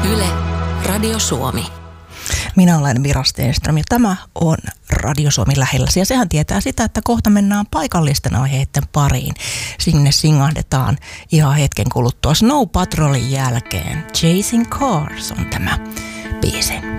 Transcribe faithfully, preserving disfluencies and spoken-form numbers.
Yle, Radio Suomi. Minä olen Mira Stenström ja tämä on Radio Suomi lähellä. Ja sehän tietää sitä, että kohta mennään paikallisten aiheiden pariin. Sinne singahdetaan ihan hetken kuluttua Snow Patrolin jälkeen. Chasing Cars on tämä biisi.